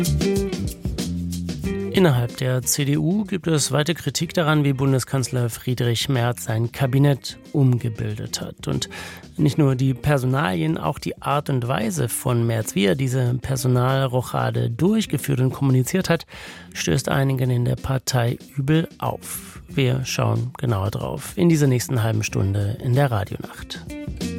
Innerhalb der CDU gibt es weite Kritik daran, wie Bundeskanzler Friedrich Merz sein Kabinett umgebildet hat. Und nicht nur die Personalien, auch die Art und Weise von Merz, wie er diese Personalrochade durchgeführt und kommuniziert hat, stößt einigen in der Partei übel auf. Wir schauen genauer drauf in dieser nächsten halben Stunde in der Radionacht.